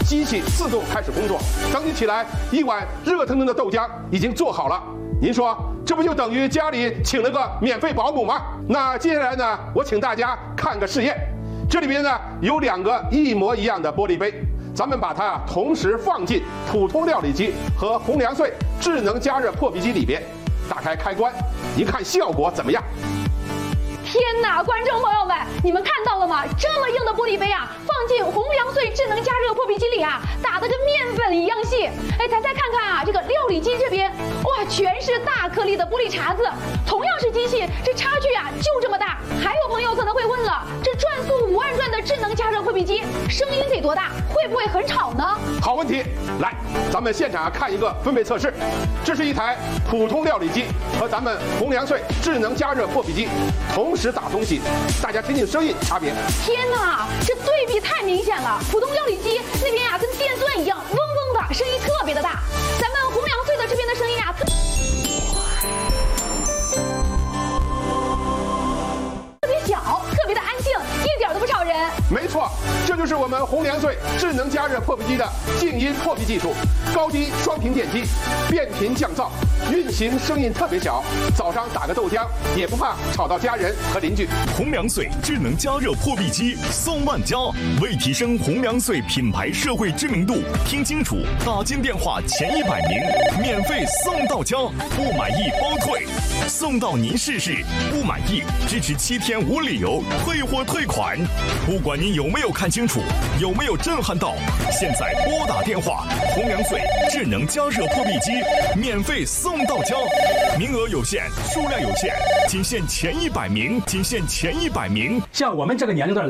机器自动开始工作。等你起来，一碗热腾腾的豆浆已经做好了。您说这不就等于家里请了个免费保姆吗？那接下来呢，我请大家看个试验。这里边呢有2个一模一样的玻璃杯，咱们把它同时放进普通料理机和红粮穗智能加热破壁机里边，打开开关，您看效果怎么样？ 天哪，观众朋友们，你们看到了吗？这么硬的玻璃杯啊，放进红粮穗智能加热破壁机里啊，打得跟面粉一样细。哎，咱再看看啊，这个料理机这边，哇，全是大颗粒的玻璃碴子。同样是机器，这差距啊就这么大。还有朋友可能会问了，这转速5万转的智能加热破壁机，声音得多大？会不会很吵呢？ 好问题，来，咱们现场看一个分贝测试。这是一台普通料理机和咱们红粮穗智能加热破壁机同时打东西，大家听听声音差别。 天哪，这对比太明显了！普通料理机那边呀，跟电钻一样，嗡嗡的，声音特别的大。咱们红粮穗的这边的声音啊，特别小，特别的安静，一点都不吵人。 没错，这就是我们红粮穗智能加热破壁机的静音破壁技术，高低双频电机，变频降噪，运行声音特别小，早上打个豆浆也不怕吵到家人和邻居。 红粮穗智能加热破壁机送万家，为提升红粮穗品牌社会知名度，听清楚，打进电话前100名，免费送到家，不满意包退，送到您试试，不满意支持7天无理由退货退款。不管您有没有看清楚，有没有震撼到，现在拨打电话，红粮穗智能加热破壁机免费送到家，名额有限，数量有限，仅限前100名，仅限前100名。 像我们这个年龄段